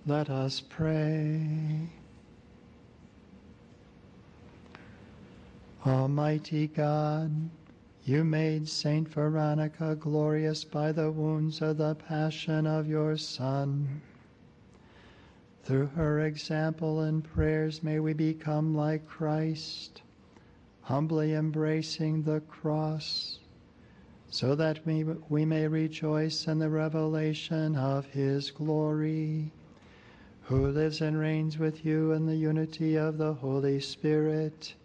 Let us pray. Almighty God, you made Saint Veronica glorious by the wounds of the passion of your Son. Through her example and prayers may we become like Christ, humbly embracing the cross, so that we may rejoice in the revelation of his glory, who lives and reigns with you in the unity of the Holy Spirit,